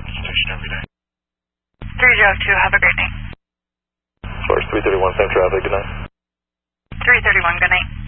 at the station every day. 302, have a great day. Source 331, same traffic, good night. 331, good night.